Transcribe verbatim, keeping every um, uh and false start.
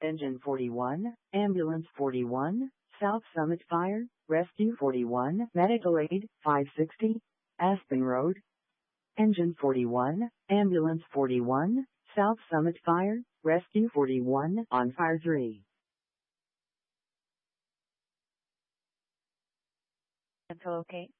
Engine forty-one, Ambulance forty-one, South Summit Fire, Rescue forty-one, Medical Aid, five sixty, Aspen Road. Engine forty-one, Ambulance forty-one, South Summit Fire, Rescue forty-one, on Fire three. Info okay?